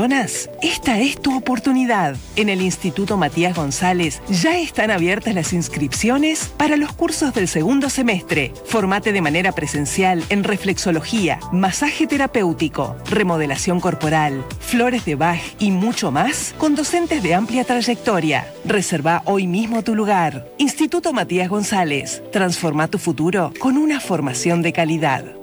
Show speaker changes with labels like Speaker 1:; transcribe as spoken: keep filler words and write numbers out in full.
Speaker 1: Esta es tu oportunidad. En el Instituto Matías González ya están abiertas las inscripciones para los cursos del segundo semestre. Formate de manera presencial en reflexología, masaje terapéutico, remodelación corporal, flores de Bach y mucho más con docentes de amplia trayectoria. Reserva hoy mismo tu lugar. Instituto Matías González. Transforma tu futuro con una formación de calidad.